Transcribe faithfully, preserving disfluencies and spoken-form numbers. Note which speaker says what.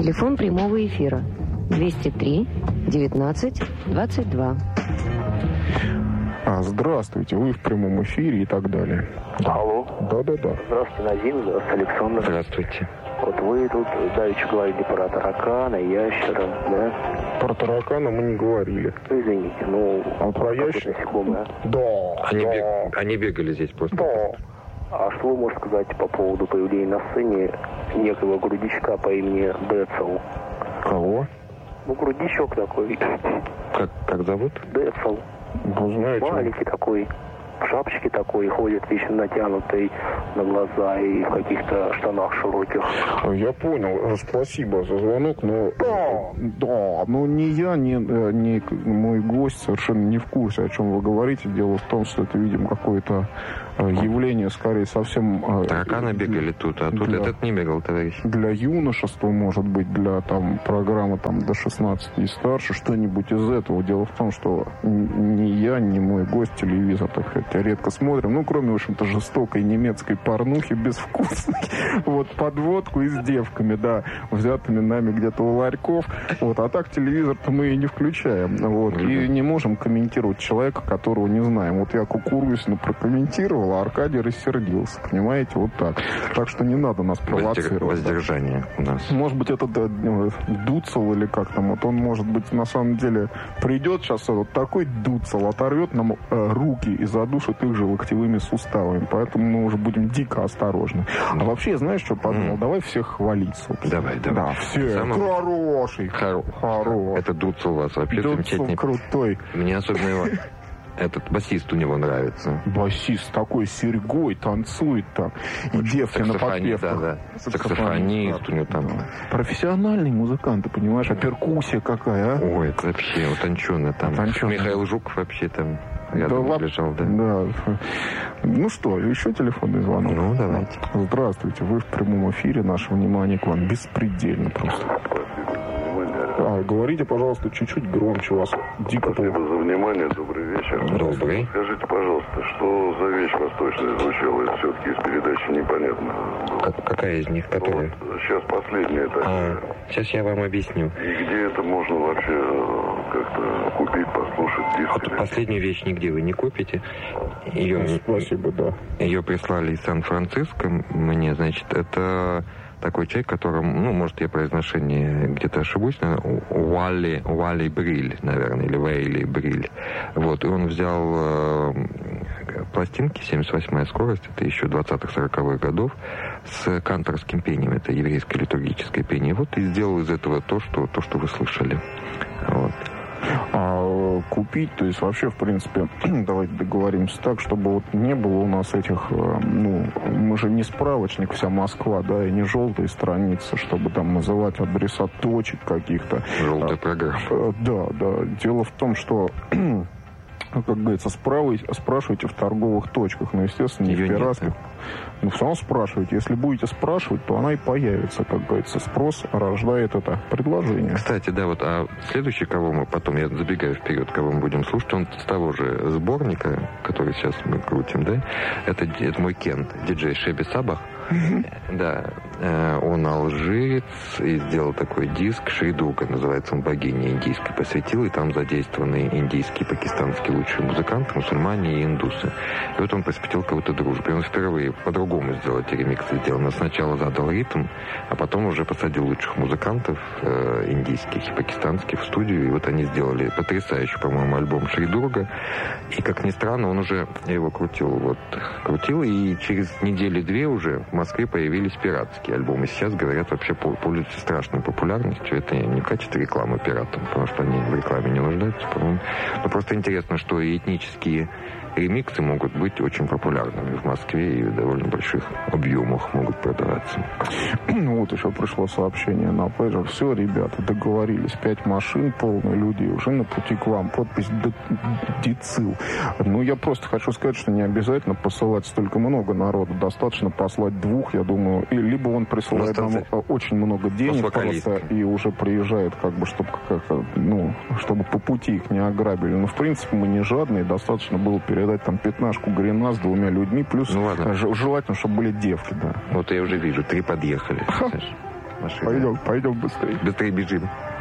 Speaker 1: Телефон прямого эфира двести три девятнадцать двадцать два.
Speaker 2: А, здравствуйте, вы в прямом эфире и так далее.
Speaker 3: Алло.
Speaker 2: Да-да-да.
Speaker 3: Здравствуйте, Назим, здравствуйте, Александр.
Speaker 4: Здравствуйте.
Speaker 3: Вот вы тут давеча говорили про таракана, ящера, да?
Speaker 2: Про таракана мы не говорили.
Speaker 3: Ну, извините, ну...
Speaker 2: А про ящера?
Speaker 3: Насекомое.
Speaker 2: Да.
Speaker 4: Они,
Speaker 2: да.
Speaker 4: бег... Они бегали здесь просто.
Speaker 2: Да.
Speaker 3: А что вы можете сказать по поводу появления на сцене некого грудичка по имени Децл?
Speaker 2: Кого?
Speaker 3: Ну, грудичок такой.
Speaker 4: Как, как зовут?
Speaker 3: Децл.
Speaker 2: Вы знаете...
Speaker 3: Маленький такой, в шапочке такой, ходит вечно натянутый на глаза и в каких-то штанах широких.
Speaker 2: Я понял. Спасибо за звонок, но... Да, да, но ни я, ни, ни мой гость совершенно не в курсе, о чем вы говорите. Дело в том, что это, видимо, какое-то явление, скорее, совсем...
Speaker 4: Тараканы бегали тут, а тут
Speaker 2: для,
Speaker 4: этот не бегал, товарищ.
Speaker 2: Для юношества, может быть, для там программы там, до шестнадцати и старше, что-нибудь из этого. Дело в том, что ни я, ни мой гость телевизор, так сказать, редко смотрим. Ну, кроме, в общем-то, жестокой немецкой порнухи, безвкусной. Вот, подводку и с девками, да, взятыми нами где-то у ларьков. Вот, а так телевизор-то мы и не включаем. Вот, и не можем комментировать человека, которого не знаем. Вот я Кукурузину прокомментировал, а Аркадий рассердился, понимаете, вот так. Так что не надо нас провоцировать.
Speaker 4: Воздержание у нас.
Speaker 2: Может быть, это да, Дуцел или как там, вот он, может быть, на самом деле придет сейчас вот такой Дуцел, оторвет нам э, руки и задушит их же локтевыми суставами. Поэтому мы уже будем дико осторожны. А вообще, знаешь, что подумал? Mm. Давай всех хвалить, собственно.
Speaker 4: Давай, давай.
Speaker 2: Да, все.
Speaker 4: Самый...
Speaker 2: Хороший.
Speaker 4: Хор...
Speaker 2: Хороший.
Speaker 4: Это Дуцел у вас вообще
Speaker 2: Дуцел
Speaker 4: замечательный.
Speaker 2: Крутой.
Speaker 4: Мне особенно его... Этот басист у него нравится.
Speaker 2: Басист такой серьгой танцует там. И девки на подпевках.
Speaker 4: Да, да. Саксофонист у него там.
Speaker 2: Да. Профессиональный музыкант, ты понимаешь? А перкуссия какая, а?
Speaker 4: Ой, это вообще утонченно там.
Speaker 2: Утонченно.
Speaker 4: Михаил Жуков вообще там рядом
Speaker 2: да,
Speaker 4: лежал, да.
Speaker 2: Да. Ну что, еще телефонный звонок?
Speaker 4: Ну, давайте.
Speaker 2: Здравствуйте, вы в прямом эфире. Наше внимание к вам беспредельно просто. А, говорите, пожалуйста, чуть-чуть громче, вас дико...
Speaker 5: Спасибо за внимание, добрый вечер.
Speaker 4: Добрый.
Speaker 5: Скажите, пожалуйста, что за вещь восточная звучала? Это все-таки из передачи непонятно.
Speaker 4: Как, какая из них? Которая?
Speaker 5: Вот, сейчас последняя такая.
Speaker 4: А, сейчас я вам объясню.
Speaker 5: И где это можно вообще как-то купить, послушать?
Speaker 4: Вот последнюю вещь нигде вы не купите. Ее,
Speaker 2: Спасибо, да.
Speaker 4: Ее прислали из Сан-Франциско мне, значит, это... Такой человек, которым, ну, может, я произношение где-то ошибусь, наверное, Уалли, Уалли Бриль, наверное, или Вейли Бриль. Вот, и он взял э, пластинки, семьдесят восьмая скорость, это еще двадцатых-сороковых годов, с канторским пением, это еврейское литургическое пение. Вот, и сделал из этого то, что, то, что вы слышали. Вот.
Speaker 2: А купить, то есть вообще, в принципе, давайте договоримся так, чтобы вот не было у нас этих, ну, мы же не справочник вся Москва, да, и не желтые страницы, чтобы там называть адреса точек каких-то.
Speaker 4: Желтая программа.
Speaker 2: Да, да. Дело в том, что... как говорится, спрашивайте, спрашивайте в торговых точках. Но, естественно, не Ее в пиратских. Но все равно спрашивайте. Если будете спрашивать, то она и появится, как говорится. Спрос рождает это предложение.
Speaker 4: Кстати, да, вот, а следующий, кого мы потом, я забегаю вперед, кого мы будем слушать, он с того же сборника, который сейчас мы крутим, да, это, это мой Кент, диджей Шеби Сабах. Mm-hmm. Да, он алжирец и сделал такой диск, Шридурга называется, он богине индийской посвятил, и там задействованы индийские, пакистанские лучшие музыканты, мусульмане и индусы. И вот он посвятил кого-то дружбе. Он впервые по-другому сделал эти ремиксы, сделал. Он сначала задал ритм, а потом уже посадил лучших музыкантов э, индийских и пакистанских в студию, и вот они сделали потрясающий, по-моему, альбом Шридурга. И, как ни странно, он уже, я его крутил, вот, крутил, и через недели-две уже в Москве появились пиратские альбомы. Сейчас, говорят, вообще пользуются страшной популярностью. Это не в качестве рекламы пиратам, потому что они в рекламе не нуждаются, по-моему. Но просто интересно, что и этнические ремиксы могут быть очень популярными в Москве и в довольно больших объемах могут продаваться.
Speaker 2: Вот еще пришло сообщение на пейджер. Все, ребята, договорились. Пять машин, полные людей уже на пути к вам. Подпись Дицил. Ну, я просто хочу сказать, что не обязательно посылать столько много народу. Достаточно послать двух, я думаю. И либо он присылает нам очень много денег просто и уже приезжает, как бы, чтобы, как, ну, чтобы по пути их не ограбили. Но, в принципе, мы не жадные. Достаточно было передать там пятнашку грина с двумя людьми. Плюс ну, желательно, чтобы были девки, да.
Speaker 4: Вот я уже вижу, три подъехали. машина.
Speaker 2: Пойдем, пойдем быстрее.
Speaker 4: Быстрее бежим.